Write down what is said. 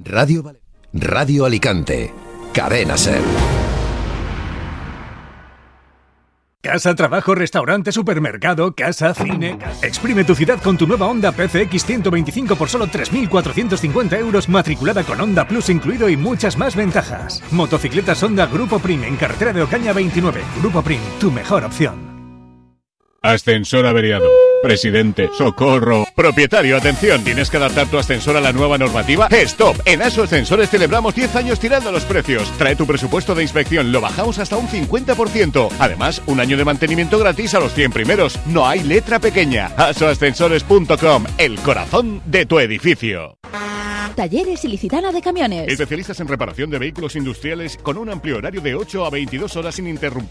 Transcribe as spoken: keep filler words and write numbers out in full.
Radio, Radio Alicante. Cadena SER. Casa, trabajo, restaurante, supermercado, casa, cine... Exprime tu ciudad con tu nueva Honda P C X ciento veinticinco por solo tres mil cuatrocientos cincuenta euros, matriculada con Honda Plus incluido y muchas más ventajas. Motocicletas Honda Grupo Prim en carretera de Ocaña veintinueve. Grupo Prim, tu mejor opción. Ascensor averiado. Presidente, socorro. Propietario, atención. ¿Tienes que adaptar tu ascensor a la nueva normativa? ¡Stop! En ASO Ascensores celebramos diez años tirando los precios. Trae tu presupuesto de inspección, lo bajamos hasta un cincuenta por ciento. Además, un año de mantenimiento gratis a los cien primeros. No hay letra pequeña. aso ascensores punto com, el corazón de tu edificio. Talleres Ilicitana de Camiones. Especialistas en reparación de vehículos industriales con un amplio horario de ocho a veintidós horas ininterrumpidas.